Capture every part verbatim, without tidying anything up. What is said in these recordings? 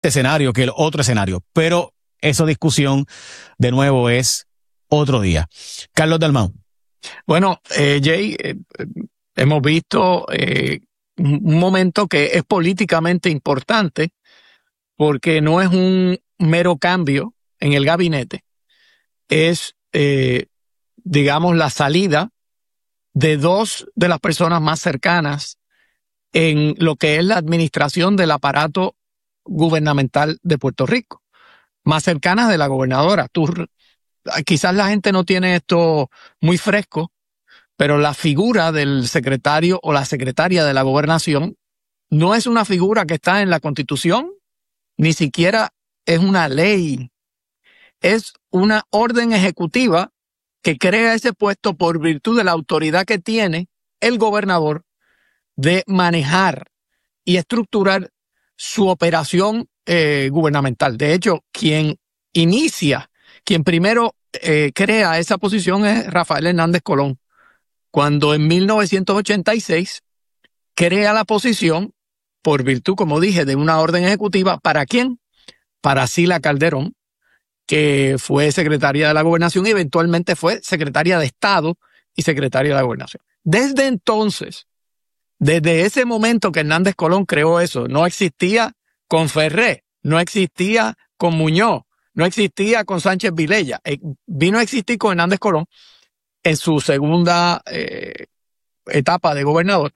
escenario que el otro escenario. Pero esa discusión, de nuevo, es otro día. Carlos Dalmau. Bueno, eh, Jay, eh, hemos visto eh, un momento que es políticamente importante porque no es un mero cambio en el gabinete, es, eh, digamos, la salida de dos de las personas más cercanas en lo que es la administración del aparato gubernamental de Puerto Rico, más cercanas de la gobernadora. Tú, quizás la gente no tiene esto muy fresco, pero la figura del secretario o la secretaria de la gobernación no es una figura que está en la Constitución, ni siquiera es una ley. Es una orden ejecutiva que crea ese puesto por virtud de la autoridad que tiene el gobernador de manejar y estructurar su operación eh, gubernamental. De hecho, quien inicia, quien primero eh, crea esa posición es Rafael Hernández Colón, cuando en mil novecientos ochenta y seis crea la posición por virtud, como dije, de una orden ejecutiva. ¿Para quién? Para Sila Calderón, que fue secretaria de la Gobernación y eventualmente fue secretaria de Estado y secretaria de la Gobernación. Desde entonces, desde ese momento que Hernández Colón creó eso, no existía con Ferré, no existía con Muñoz, no existía con Sánchez Vilella. Eh, vino a existir con Hernández Colón en su segunda eh, etapa de gobernador.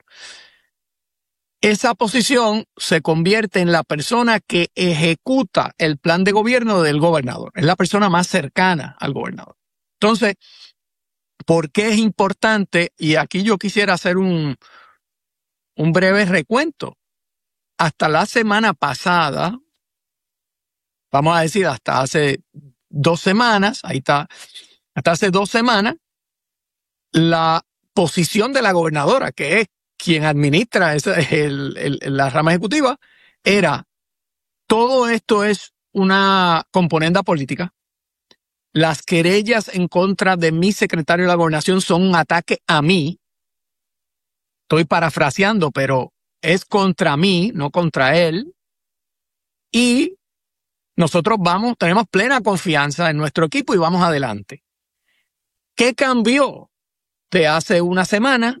Esa posición se convierte en la persona que ejecuta el plan de gobierno del gobernador. Es la persona más cercana al gobernador. Entonces, ¿por qué es importante? Y aquí yo quisiera hacer un, un breve recuento. Hasta la semana pasada, vamos a decir hasta hace dos semanas, ahí está, hasta hace dos semanas, la posición de la gobernadora, que es quien administra esa, el, el, la rama ejecutiva, era: todo esto es una componenda política. Las querellas en contra de mi secretario de la Gobernación son un ataque a mí. Estoy parafraseando, pero es contra mí, no contra él. Y nosotros vamos, tenemos plena confianza en nuestro equipo y vamos adelante. ¿Qué cambió de hace una semana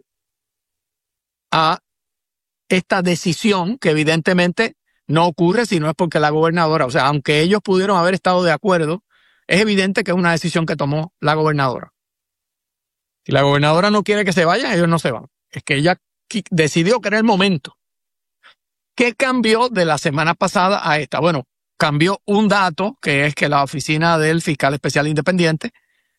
a esta decisión, que evidentemente no ocurre si no es porque la gobernadora, o sea, aunque ellos pudieron haber estado de acuerdo, es evidente que es una decisión que tomó la gobernadora? Si la gobernadora no quiere que se vayan, ellos no se van. Es que ella decidió que era el momento. ¿Qué cambió de la semana pasada a esta? Bueno, cambió un dato, que es que la oficina del fiscal especial independiente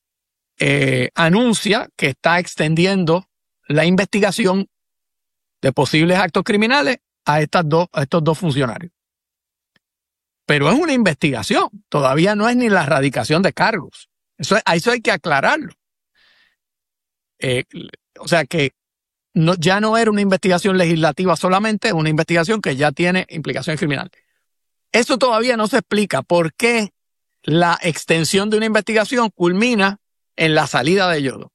eh, anuncia que está extendiendo la investigación de posibles actos criminales a, estas dos, a estos dos funcionarios. Pero es una investigación, todavía no es ni la erradicación de cargos. Eso, eso hay que aclararlo. Eh, o sea que no, ya no era una investigación legislativa solamente, es una investigación que ya tiene implicaciones criminales. Eso todavía no se explica por qué la extensión de una investigación culmina en la salida de ellos dos.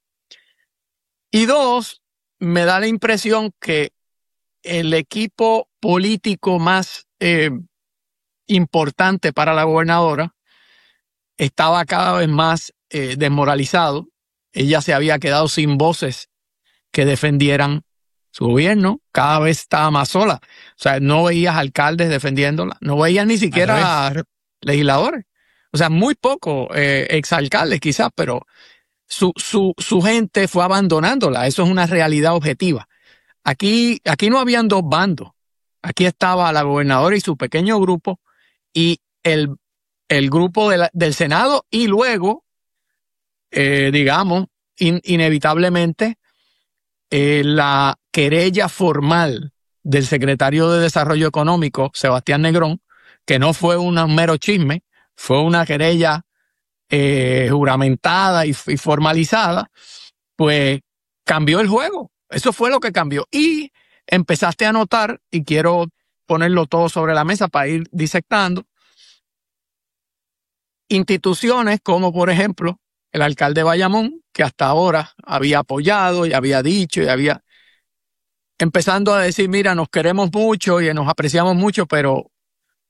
Y dos, me da la impresión que el equipo político más eh, importante para la gobernadora estaba cada vez más eh, desmoralizado. Ella se había quedado sin voces que defendieran su gobierno, cada vez estaba más sola. O sea, no veías alcaldes defendiéndola, no veías ni siquiera legisladores. O sea, muy pocos eh, exalcaldes quizás, pero su, su, su gente fue abandonándola. Eso es una realidad objetiva. Aquí, aquí no habían dos bandos. Aquí estaba la gobernadora y su pequeño grupo y el, el grupo de la, del Senado y luego, eh, digamos, in, inevitablemente, eh, la querella formal del secretario de Desarrollo Económico, Sebastián Negrón, que no fue un mero chisme, fue una querella eh, juramentada y, y formalizada, pues cambió el juego. Eso fue lo que cambió. Y empezaste a notar, y quiero ponerlo todo sobre la mesa para ir disectando, instituciones como, por ejemplo, el alcalde de Bayamón, que hasta ahora había apoyado y había dicho y había empezando a decir, mira, nos queremos mucho y nos apreciamos mucho, pero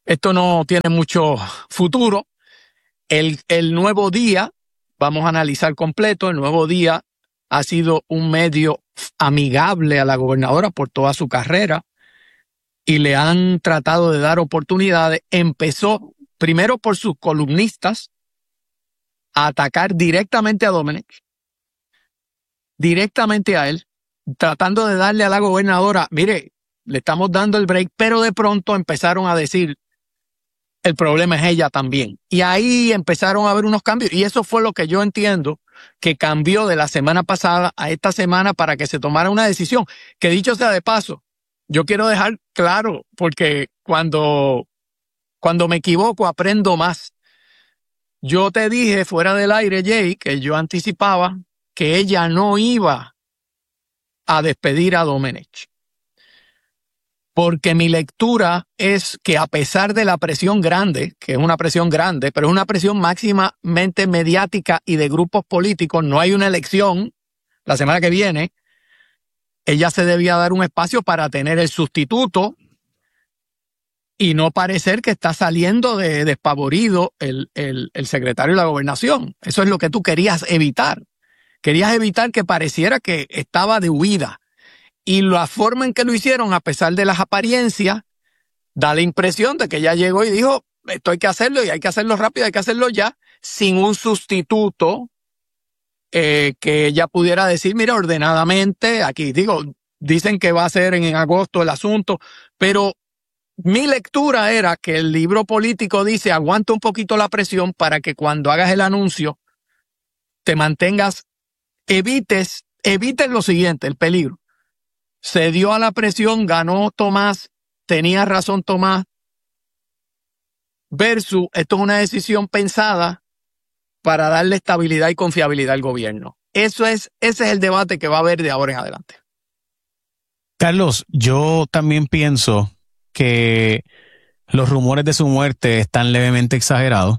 esto no tiene mucho futuro. El, el Nuevo Día, vamos a analizar completo, el Nuevo Día ha sido un medio amigable a la gobernadora por toda su carrera y le han tratado de dar oportunidades. Empezó primero por sus columnistas a atacar directamente a Domenech, directamente a él, tratando de darle a la gobernadora, mire, le estamos dando el break, pero de pronto empezaron a decir, el problema es ella también. Y ahí empezaron a haber unos cambios. Y eso fue lo que yo entiendo que cambió de la semana pasada a esta semana para que se tomara una decisión. Que dicho sea de paso, yo quiero dejar claro, porque cuando, cuando me equivoco aprendo más. Yo te dije fuera del aire, Jay, que yo anticipaba que ella no iba a despedir a Domenech. Porque mi lectura es que a pesar de la presión grande, que es una presión grande, pero es una presión máximamente mediática y de grupos políticos, no hay una elección la semana que viene, ella se debía dar un espacio para tener el sustituto y no parecer que está saliendo de despavorido el, el, el secretario de la Gobernación. Eso es lo que tú querías evitar. Querías evitar que pareciera que estaba de huida. Y la forma en que lo hicieron, a pesar de las apariencias, da la impresión de que ella llegó y dijo, esto hay que hacerlo y hay que hacerlo rápido, hay que hacerlo ya, sin un sustituto eh, que ella pudiera decir, mira, ordenadamente, aquí digo, dicen que va a ser en, en agosto el asunto, pero mi lectura era que el libro político dice, aguanta un poquito la presión para que cuando hagas el anuncio te mantengas, evites, evites lo siguiente, el peligro. Se dio a la presión, ganó Tomás, tenía razón Tomás, versus esto es una decisión pensada para darle estabilidad y confiabilidad al gobierno. Eso es, ese es el debate que va a haber de ahora en adelante. Carlos, yo también pienso que los rumores de su muerte están levemente exagerados.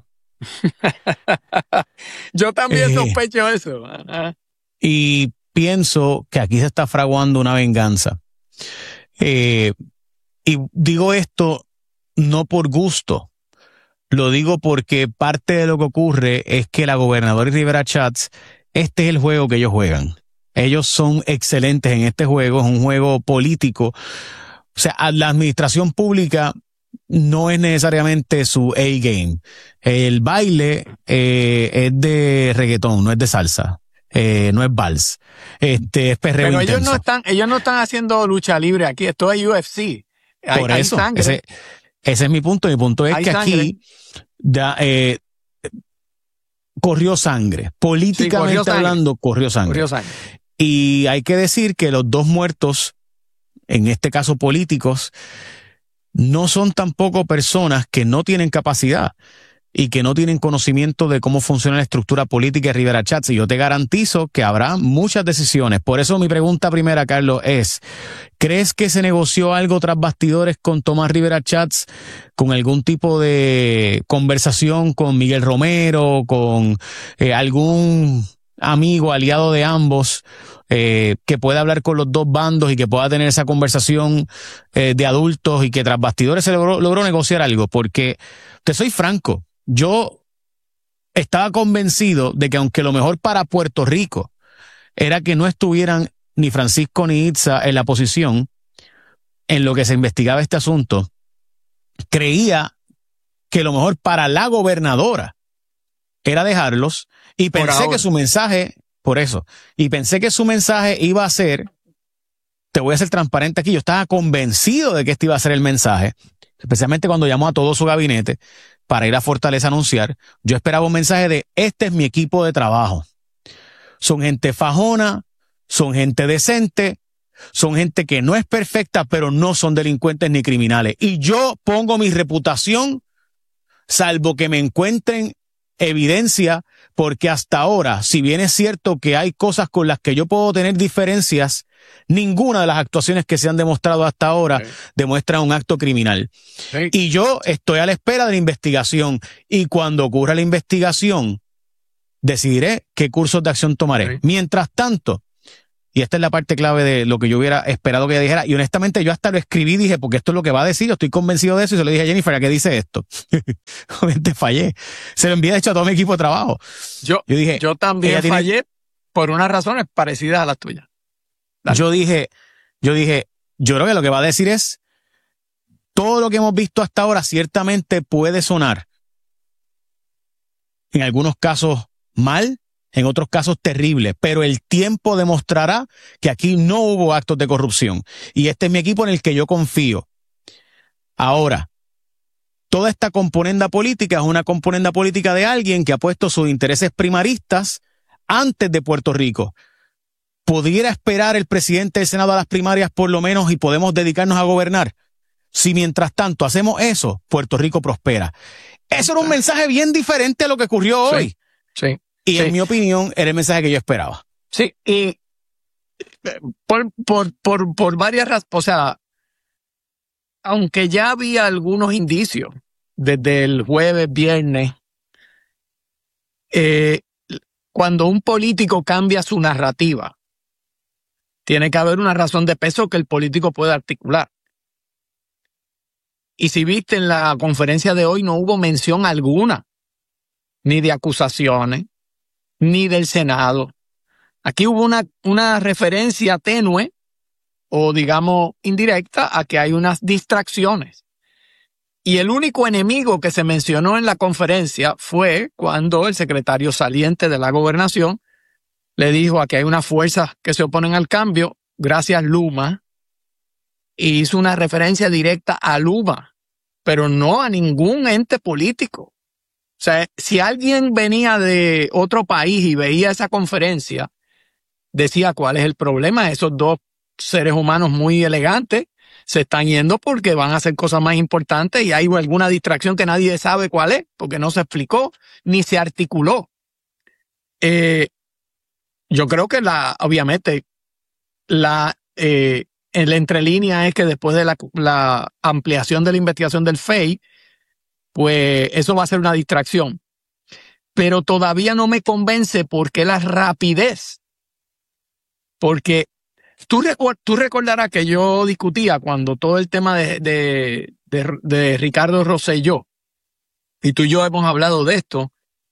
Yo también eh, sospecho eso. Ajá. Y pienso que aquí se está fraguando una venganza. Eh, y digo esto no por gusto, lo digo porque parte de lo que ocurre es que la gobernadora y Rivera Schatz, este es el juego que ellos juegan. Ellos son excelentes en este juego, es un juego político. O sea, la administración pública no es necesariamente su A-game. El baile eh, es de reggaetón, no es de salsa. Eh, no es vals, este es perreo Pero intenso. ellos no están, ellos no están haciendo lucha libre aquí, esto es U F C. Hay, Por hay eso, sangre. ese, ese es mi punto. Mi punto es Hay que sangre. aquí da, eh, corrió sangre. Políticamente Sí, corrió sangre. hablando, corrió sangre. Corrió sangre. Y hay que decir que los dos muertos, en este caso políticos, no son tampoco personas que no tienen capacidad y que no tienen conocimiento de cómo funciona la estructura política de Rivera Schatz. Y yo te garantizo que habrá muchas decisiones. Por eso mi pregunta primera, Carlos, es, ¿crees que se negoció algo tras bastidores con Tomás Rivera Schatz, con algún tipo de conversación con Miguel Romero, con eh, algún amigo, aliado de ambos, eh, que pueda hablar con los dos bandos y que pueda tener esa conversación eh, de adultos y que tras bastidores se logró, logró negociar algo? Porque, te soy franco, yo estaba convencido de que aunque lo mejor para Puerto Rico era que no estuvieran ni Francisco ni Itza en la posición en lo que se investigaba este asunto, creía que lo mejor para la gobernadora era dejarlos y pensé que su mensaje, por eso, y pensé que su mensaje iba a ser, te voy a ser transparente aquí, yo estaba convencido de que este iba a ser el mensaje, especialmente cuando llamó a todo su gabinete para ir a Fortaleza a anunciar. Yo esperaba un mensaje de, este es mi equipo de trabajo. Son gente fajona, son gente decente, son gente que no es perfecta, pero no son delincuentes ni criminales. Y yo pongo mi reputación, salvo que me encuentren evidencia, porque hasta ahora, si bien es cierto que hay cosas con las que yo puedo tener diferencias, ninguna de las actuaciones que se han demostrado hasta ahora sí. demuestra un acto criminal. Sí. Y yo estoy a la espera de la investigación, y cuando ocurra la investigación, decidiré qué cursos de acción tomaré. Sí. Mientras tanto, Y esta es la parte clave de lo que yo hubiera esperado que ella dijera. Y honestamente yo hasta lo escribí y dije, porque esto es lo que va a decir, yo estoy convencido de eso. Y se lo dije a Jennifer, ¿a qué dice esto? Te fallé. Se lo envié de hecho a todo mi equipo de trabajo. Yo, yo, dije, yo también fallé tiene... por unas razones parecidas a las tuyas. Dale. Yo dije, yo dije, yo creo que lo que va a decir es, todo lo que hemos visto hasta ahora ciertamente puede sonar, en algunos casos mal, en otros casos terrible, pero el tiempo demostrará que aquí no hubo actos de corrupción. Y este es mi equipo en el que yo confío. Ahora, toda esta componenda política es una componenda política de alguien que ha puesto sus intereses primaristas antes de Puerto Rico. ¿Pudiera esperar el presidente del Senado a las primarias por lo menos y podemos dedicarnos a gobernar? Si mientras tanto hacemos eso, Puerto Rico prospera. Eso era un mensaje bien diferente a lo que ocurrió hoy. Sí, sí. Y sí. en mi opinión, era el mensaje que yo esperaba. Sí, y por, por, por, por varias razones, o sea, aunque ya había algunos indicios desde el jueves, viernes, eh, cuando un político cambia su narrativa, tiene que haber una razón de peso que el político pueda articular. Y si viste en la conferencia de hoy, no hubo mención alguna, ni de acusaciones, ni del Senado. Aquí hubo una, una referencia tenue o digamos indirecta a que hay unas distracciones. Y el único enemigo que se mencionó en la conferencia fue cuando el secretario saliente de la gobernación le dijo a que hay unas fuerzas que se oponen al cambio, gracias Luma, y hizo una referencia directa a Luma, pero no a ningún ente político. O sea, si alguien venía de otro país y veía esa conferencia, decía cuál es el problema. Esos dos seres humanos muy elegantes se están yendo porque van a hacer cosas más importantes y hay alguna distracción que nadie sabe cuál es, porque no se explicó ni se articuló. Eh, yo creo que la, obviamente, la, eh, en la entrelínea es que después de la, la ampliación de la investigación del F E I, pues eso va a ser una distracción. Pero todavía no me convence porque la rapidez. Porque tú, recu- tú recordarás que yo discutía cuando todo el tema de, de, de, de Ricardo Rosselló, y tú y yo hemos hablado de esto.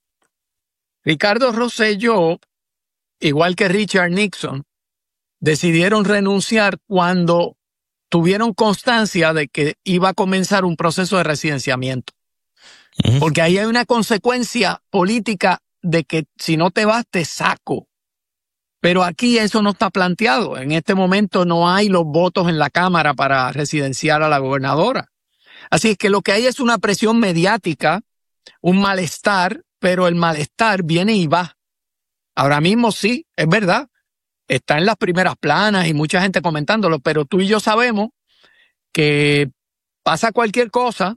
Ricardo Rosselló, igual que Richard Nixon, decidieron renunciar cuando tuvieron constancia de que iba a comenzar un proceso de residenciamiento. Porque ahí hay una consecuencia política de que si no te vas, te saco. Pero aquí eso no está planteado. En este momento no hay los votos en la Cámara para residenciar a la gobernadora. Así es que lo que hay es una presión mediática, un malestar, pero el malestar viene y va. Ahora mismo sí, es verdad. Está en las primeras planas y mucha gente comentándolo, pero tú y yo sabemos que pasa cualquier cosa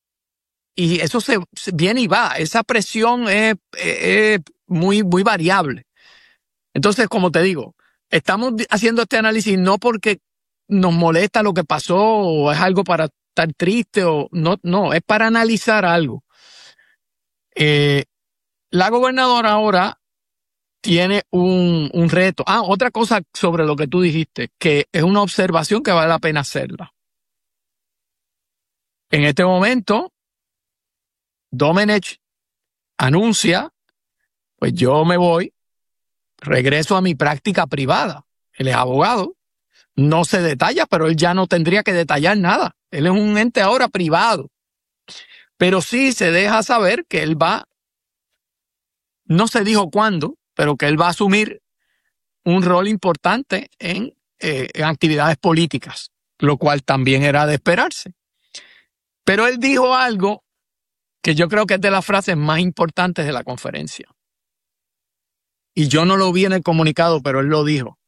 y eso se, se viene y va. Esa presión es, es muy, muy variable. Entonces, como te digo, estamos haciendo este análisis no porque nos molesta lo que pasó o es algo para estar triste o no, no, es para analizar algo. Eh, la gobernadora ahora tiene un, un reto. Ah, otra cosa sobre lo que tú dijiste, que es una observación que vale la pena hacerla. En este momento, Domenech anuncia, pues yo me voy, regreso a mi práctica privada. Él es abogado, no se detalla, pero él ya no tendría que detallar nada. Él es un ente ahora privado. Pero sí se deja saber que él va, no se dijo cuándo, pero que él va a asumir un rol importante en, eh, en actividades políticas, lo cual también era de esperarse. Pero él dijo algo que yo creo que es de las frases más importantes de la conferencia. Y yo no lo vi en el comunicado, pero él lo dijo.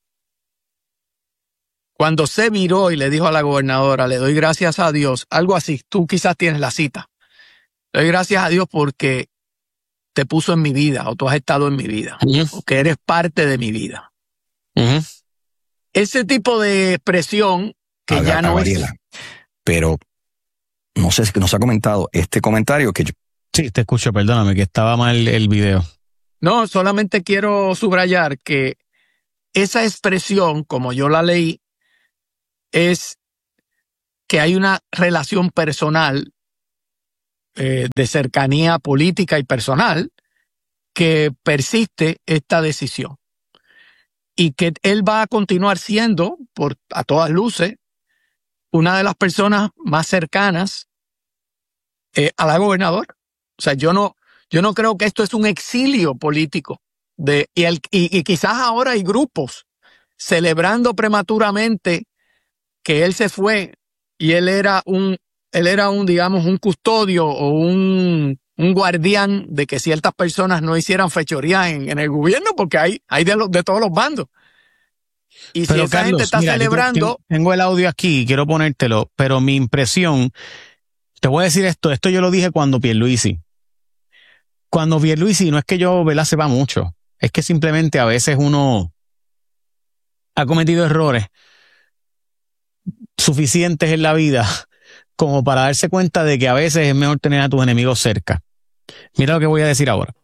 Cuando se viró y le dijo a la gobernadora, le doy gracias a Dios, algo así, tú quizás tienes la cita. Le doy gracias a Dios porque te puso en mi vida o tú has estado en mi vida, uh-huh. o que eres parte de mi vida. Uh-huh. Ese tipo de expresión que a, ya a no Gabriela, es... Pero no sé si nos ha comentado este comentario que yo... Sí, te escucho, perdóname, que estaba mal el video. No, solamente quiero subrayar que esa expresión, como yo la leí, es que hay una relación personal, eh, de cercanía política y personal, que persiste esta decisión. Y que él va a continuar siendo, por a todas luces, una de las personas más cercanas eh, a la gobernadora. O sea, yo no, yo no creo que esto es un exilio político. De, y, el, y, y quizás ahora hay grupos celebrando prematuramente que él se fue y él era un, él era un, digamos, un custodio o un, un guardián de que ciertas personas no hicieran fechoría en, en el gobierno, porque hay, hay de, los, de todos los bandos. Y pero si esa Carlos, gente está mira, celebrando... Tengo, tengo el audio aquí y quiero ponértelo, pero mi impresión, te voy a decir esto, esto yo lo dije cuando Pierluisi. Cuando Pierluisi, no es que yo, ¿verdad?, sepa mucho, es que simplemente a veces uno ha cometido errores suficientes en la vida como para darse cuenta de que a veces es mejor tener a tus enemigos cerca. Mira lo que voy a decir ahora.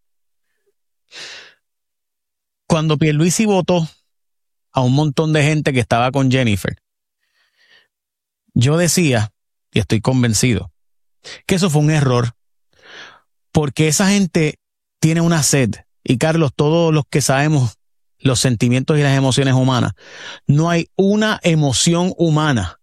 Cuando Pierluisi votó a un montón de gente que estaba con Jennifer, yo decía, y estoy convencido, que eso fue un error, porque esa gente tiene una sed, y Carlos, todos los que sabemos los sentimientos y las emociones humanas, no hay una emoción humana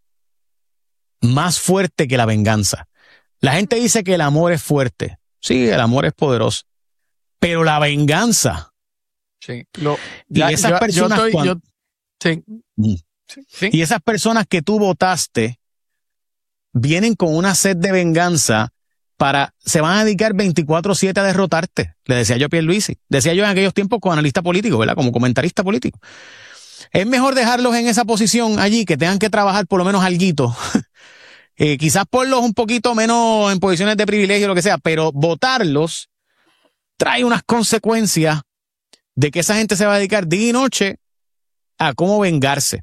más fuerte que la venganza. La gente dice que el amor es fuerte, sí, el amor es poderoso, pero la venganza... Sí, lo, y ya, esas yo, personas yo estoy, cuando, yo, sí, mm. sí, sí. y esas personas que tú votaste vienen con una sed de venganza para, se van a dedicar veinticuatro siete a derrotarte, le decía yo a Pierluisi, decía yo en aquellos tiempos como analista político, ¿verdad?, como comentarista político. Es mejor dejarlos en esa posición allí, que tengan que trabajar por lo menos alguito, eh, quizás ponlos un poquito menos en posiciones de privilegio, lo que sea, pero votarlos trae unas consecuencias de que esa gente se va a dedicar día y noche a cómo vengarse.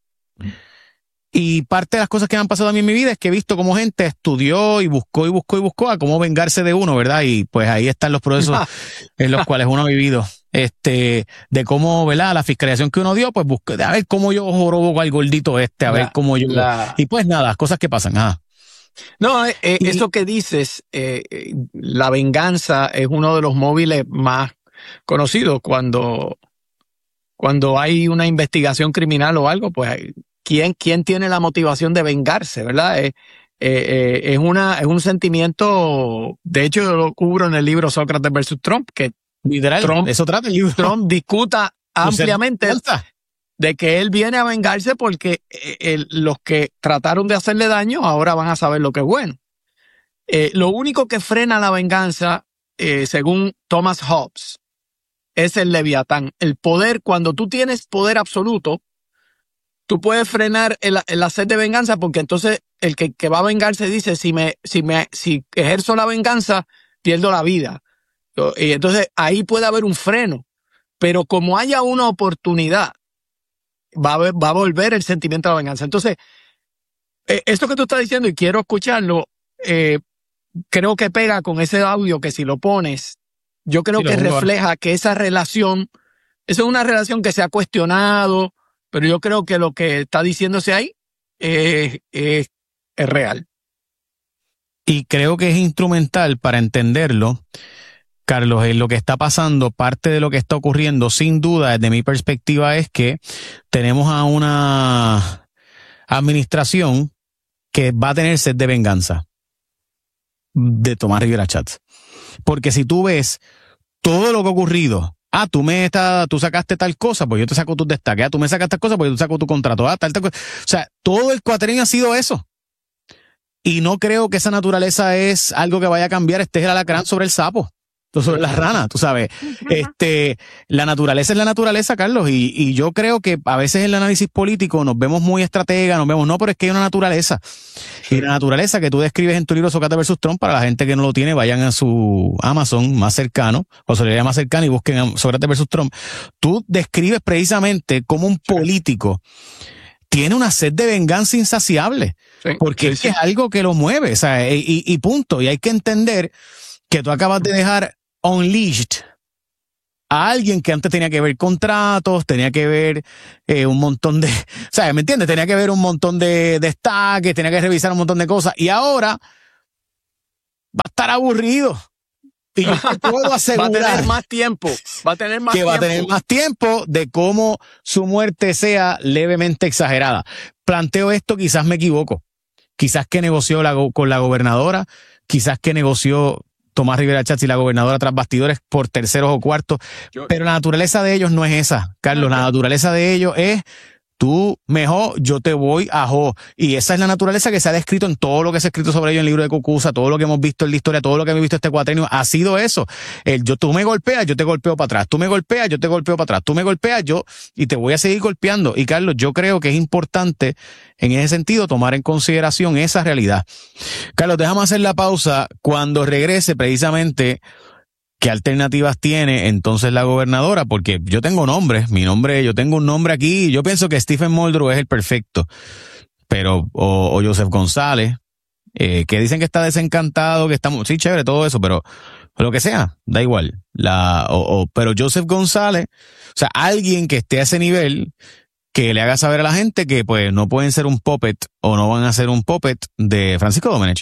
Y parte de las cosas que me han pasado a mí en mi vida es que he visto cómo gente estudió y buscó y buscó y buscó a cómo vengarse de uno, ¿verdad? Y pues ahí están los procesos en los cuales uno ha vivido. Este, de cómo, ¿verdad?, la fiscalización que uno dio, pues busqué, a ver cómo yo jorobo al gordito este, a la, ver cómo yo... La... Y pues nada, cosas que pasan. Ah. No, eh, eh, y, eso que dices, eh, la venganza es uno de los móviles más conocido cuando, cuando hay una investigación criminal o algo, pues ¿quién, quién tiene la motivación de vengarse, verdad? Eh, eh, es, una, es un sentimiento, de hecho yo lo cubro en el libro Sócrates versus Trump, que literal, Trump, eso trata el libro. Trump discuta ampliamente de que él viene a vengarse porque eh, los que trataron de hacerle daño ahora van a saber lo que es bueno. Eh, lo único que frena la venganza, eh, según Thomas Hobbes, es el leviatán. El poder, cuando tú tienes poder absoluto, tú puedes frenar el, el sed de venganza, porque entonces el que, que va a vengarse dice, si me, si me, si ejerzo la venganza, pierdo la vida. Y entonces ahí puede haber un freno. Pero como haya una oportunidad, va a, haber, va a volver el sentimiento de la venganza. Entonces, eh, esto que tú estás diciendo, y quiero escucharlo, eh, creo que pega con ese audio que si lo pones, yo creo sí, que refleja que esa relación, esa es una relación que se ha cuestionado, pero yo creo que lo que está diciéndose ahí es, es, es real. Y creo que es instrumental para entenderlo, Carlos, en lo que está pasando, parte de lo que está ocurriendo, sin duda, desde mi perspectiva, es que tenemos a una administración que va a tener sed de venganza de Tomás Rivera Schatz. Porque si tú ves todo lo que ha ocurrido, ah, tú me está, tú sacaste tal cosa, pues yo te saco tus destaques, ah, tú me sacas tal cosa, pues yo te saco tu contrato, ah, tal, tal cosa. O sea, todo el cuatrenio ha sido eso. Y no creo que esa naturaleza es algo que vaya a cambiar. Este es el alacrán sobre el sapo, sobre la rana, tú sabes. Este, la naturaleza es la naturaleza, Carlos, y, y yo creo que a veces en el análisis político nos vemos muy estratega, nos vemos, no, pero es que hay una naturaleza. Y la naturaleza que tú describes en tu libro Sócrates versus Trump, para la gente que no lo tiene, vayan a su Amazon más cercano, o se le llama más cercano, y busquen Sócrates versus Trump. Tú describes precisamente cómo un político tiene una sed de venganza insaciable, sí, porque sí, sí. es algo que lo mueve, o sea, y, y punto. Y hay que entender que tú acabas de dejar unleashed a alguien que antes tenía que ver contratos, tenía que ver eh, un montón de, o sea, ¿me entiendes? Tenía que ver un montón de destaques, tenía que revisar un montón de cosas, y ahora va a estar aburrido. Y yo te puedo asegurar va a tener más tiempo, va a tener más que tiempo. va a tener más tiempo de cómo su muerte sea levemente exagerada. Planteo esto, quizás me equivoco. Quizás que negoció la, con la gobernadora, quizás que negoció Tomás Rivera Chatz y la gobernadora tras bastidores por terceros o cuartos, yo, pero la naturaleza de ellos no es esa, Carlos. Okay. La naturaleza de ellos es tú mejor, yo te voy a jo. Y esa es la naturaleza que se ha descrito en todo lo que se ha escrito sobre ellos en el libro de Cucuza, todo lo que hemos visto en la historia, todo lo que hemos visto este cuatrenio, ha sido eso. El yo, tú me golpeas, yo te golpeo para atrás. Tú me golpeas, yo te golpeo para atrás. Tú me golpeas, yo, y te voy a seguir golpeando. Y Carlos, yo creo que es importante en ese sentido tomar en consideración esa realidad. Carlos, déjame hacer la pausa. Cuando regrese, precisamente, ¿qué alternativas tiene entonces la gobernadora? Porque yo tengo nombres, mi nombre, yo tengo un nombre aquí, yo pienso que Stephen Muldrow es el perfecto, pero, o, o Joseph González, eh, que dicen que está desencantado, que estamos, sí, chévere, todo eso, pero lo que sea, da igual. La, o, o, pero Joseph González, o sea, alguien que esté a ese nivel, que le haga saber a la gente que pues no pueden ser un puppet o no van a ser un puppet de Francisco Domenech.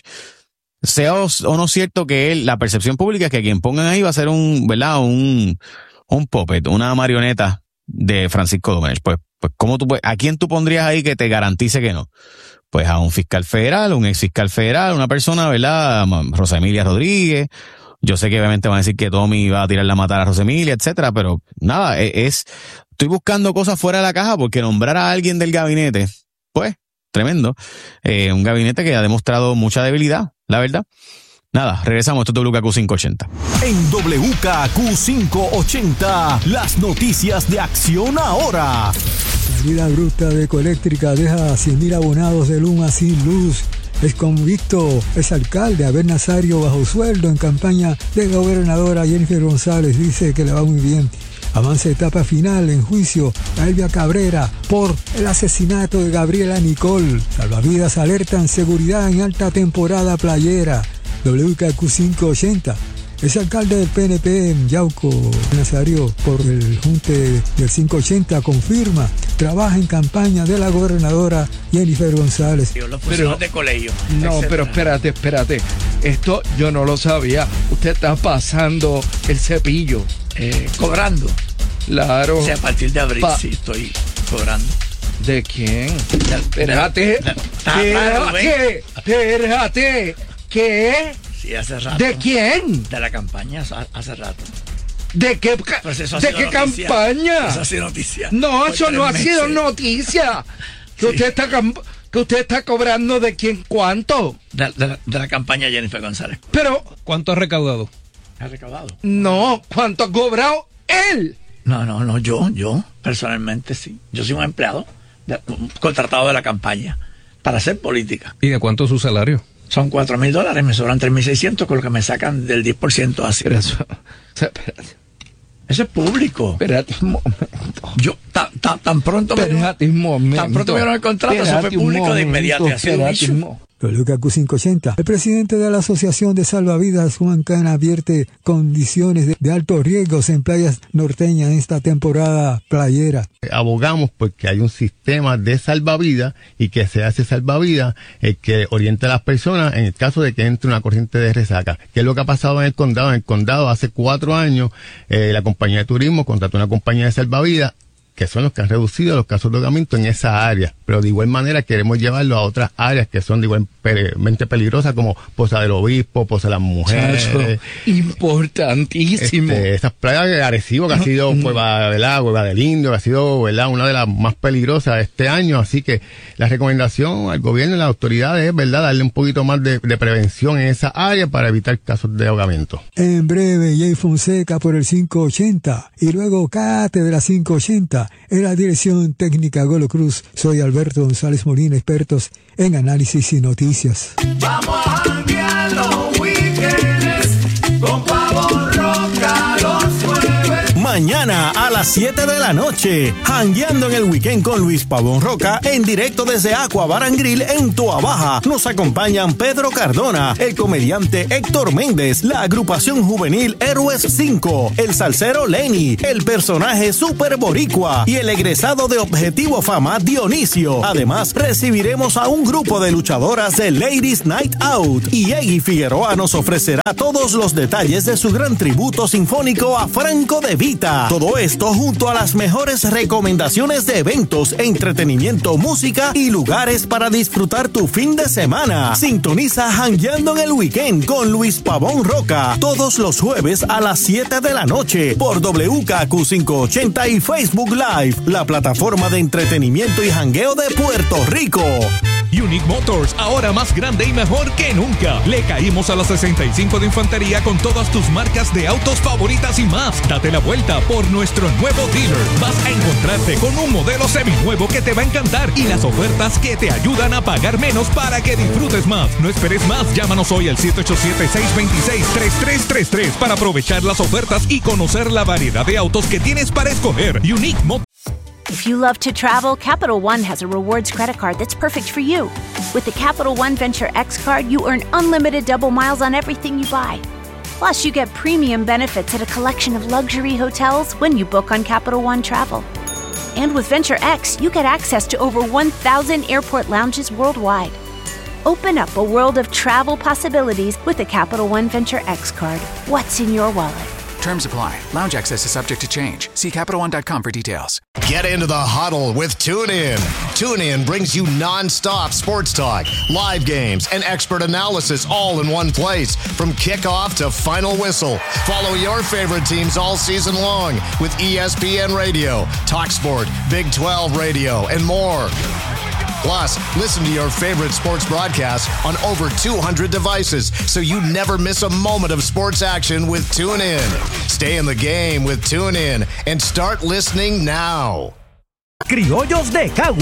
Sea o, o no cierto que él, la percepción pública es que quien pongan ahí va a ser un, ¿verdad? Un, un puppet, una marioneta de Francisco Domenech. Pues, pues, ¿cómo tú, ¿a quién tú pondrías ahí que te garantice que no? Pues a un fiscal federal, un ex fiscal federal, una persona, ¿verdad? Rosa Emilia Rodríguez. Yo sé que obviamente van a decir que Tommy va a tirar la matar a Rosa Emilia, etcétera, pero nada, es, es, estoy buscando cosas fuera de la caja porque nombrar a alguien del gabinete, pues, tremendo. Eh, un gabinete que ha demostrado mucha debilidad, la verdad. Nada, regresamos. Esto es W K Q quinientos ochenta. En W K Q quinientos ochenta, las noticias de Acción Ahora. La vida bruta de Ecoeléctrica deja a cien mil abonados de Luma sin luz. Es convicto, es alcalde Abel Nazario bajo sueldo en campaña de gobernadora. Jennifer González dice que le va muy bien. Avanza etapa final en juicio a Elvia Cabrera por el asesinato de Gabriela Nicole. Salvavidas alertan seguridad en alta temporada playera. W K Q quinientos ochenta. Es alcalde del P N P en Yauco, Nazario, por el junte del quinientos ochenta, confirma, trabaja en campaña de la gobernadora Jennifer González. Los funcionarios de colegio. No, etcétera. Pero espérate, espérate. Esto yo no lo sabía. Usted está pasando el cepillo. Eh, cobrando. Claro. O sea, a partir de abril pa- sí estoy cobrando. ¿De quién? La, espérate. La, la, ¿Qué? Espérate. ¿Qué? Sí, hace rato. ¿De quién? De la campaña, hace rato. ¿De qué, pues ¿de qué campaña? Eso ha sido noticia. No, eso no ha sido noticia. Que, sí. usted está, que usted está cobrando de quién cuánto. De, de, la, de la campaña Jennifer González. Pero, ¿cuánto ha recaudado? ¿Ha recaudado? No, ¿cuánto ha cobrado él? No, no, no, yo, yo, personalmente sí. Yo soy un empleado de, un contratado de la campaña para hacer política. ¿Y de cuánto es su salario? Son cuatro mil dólares, me sobran tres mil seiscientos con lo que me sacan del diez por ciento así. Pero eso, o sea, espérate. Eso es público. Espérate un momento. Yo, ta, ta, tan pronto espérate me un momento. Tan pronto me dieron el contrato, eso fue público momento, de inmediato. Y ha sido un issue. W K Q quinientos ochenta. El presidente de la Asociación de Salvavidas, Juan Cana, advierte condiciones de, de altos riesgos en playas norteñas en esta temporada playera. Abogamos porque hay un sistema de salvavidas y que se hace salvavidas el que orienta a las personas en el caso de que entre una corriente de resaca. ¿Qué es lo que ha pasado en el condado? En el condado hace cuatro años eh, la compañía de turismo contrató una compañía de salvavidas que son los que han reducido los casos de ahogamiento en esa área, pero de igual manera queremos llevarlo a otras áreas que son de igualmente peligrosas como Poza del Obispo, Poza de las Mujeres. Chacho, importantísimo. Este, esas playas de Arecibo que ha sido Cueva, ¿verdad? Cueva del Indio, que ha sido, ¿verdad? Una de las más peligrosas de este año, así que la recomendación al gobierno y a las autoridades es, ¿verdad?, darle un poquito más de, de prevención en esa área para evitar casos de ahogamiento. En breve, Jay Fonseca por el quinientos ochenta y luego Cátedra quinientos ochenta. En la dirección técnica Golo Cruz, soy Alberto González Molina, expertos en análisis y noticias. Vamos a janguear los weekends con Pavo Roca los jueves. Mañana a las las siete de la noche. Jangueando en el weekend con Luis Pavón Roca, en directo desde Aqua Bar and Grill en Toa Baja. Nos acompañan Pedro Cardona, el comediante Héctor Méndez, la agrupación juvenil Héroes cinco, el salsero Lenny, el personaje Super Boricua y el egresado de Objetivo Fama Dionisio. Además, recibiremos a un grupo de luchadoras de Ladies Night Out y Eggy Figueroa nos ofrecerá todos los detalles de su gran tributo sinfónico a Franco De Vita. Todo esto junto a las mejores recomendaciones de eventos, entretenimiento, música y lugares para disfrutar tu fin de semana. Sintoniza Jangueando en el Weekend con Luis Pavón Roca todos los jueves a las siete de la noche por W K Q quinientos ochenta y Facebook Live, la plataforma de entretenimiento y jangueo de Puerto Rico. Unique Motors, ahora más grande y mejor que nunca. Le caímos a la sesenta y cinco de Infantería con todas tus marcas de autos favoritas y más. Date la vuelta por nuestro nuevo dealer. Vas a encontrarte con un modelo seminuevo que te va a encantar y las ofertas que te ayudan a pagar menos para que disfrutes más. No esperes más, llámanos hoy al siete ocho siete, seis dos seis, tres tres tres tres para aprovechar las ofertas y conocer la variedad de autos que tienes para escoger. Unique Motors. If you love to travel, Capital One has a rewards credit card that's perfect for you. With the Capital One Venture X card, you earn unlimited double miles on everything you buy. Plus, you get premium benefits at a collection of luxury hotels when you book on Capital One Travel. And with Venture X, you get access to over one thousand airport lounges worldwide. Open up a world of travel possibilities with the Capital One Venture X card. What's in your wallet? Terms apply. Lounge access is subject to change. See Capital One dot com for details. Get into the huddle with TuneIn. TuneIn brings you non-stop sports talk, live games, and expert analysis all in one place. From kickoff to final whistle. Follow your favorite teams all season long with E S P N Radio, TalkSport, Big twelve Radio, and more. Plus, listen to your favorite sports broadcasts on over two hundred devices so you never miss a moment of sports action with TuneIn. Stay in the game with TuneIn and start listening now. Criollos de Cagua.